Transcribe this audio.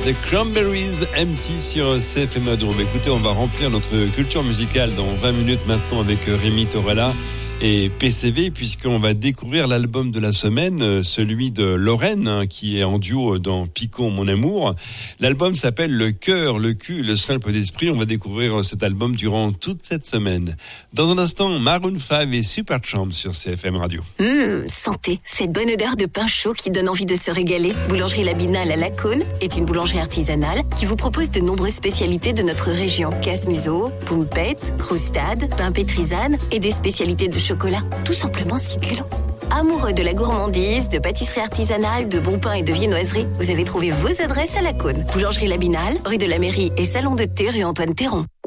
The Cranberries Empty sur CFM Radio. Écoutez, on va remplir notre culture musicale dans 20 minutes maintenant avec Rémi Torella et PCV, puisqu'on va découvrir l'album de la semaine, celui de Lorraine, qui est en duo dans Picon, mon amour. L'album s'appelle Le cœur, le cul, le simple d'esprit. On va découvrir cet album durant toute cette semaine. Dans un instant, Maroon 5 et Supertramp sur CFM Radio. Sentez cette bonne odeur de pain chaud qui donne envie de se régaler. Boulangerie Labinal à La Cône est une boulangerie artisanale qui vous propose de nombreuses spécialités de notre région. Casse-museau, poumpette, croustade, pain pétrisane et des spécialités de chocolat, tout simplement succulent. Amoureux de la gourmandise, de pâtisserie artisanale, de bon pain et de viennoiserie, vous avez trouvé vos adresses à La Cône. Boulangerie Labinal, rue de la Mairie et salon de thé rue Antoine Théron.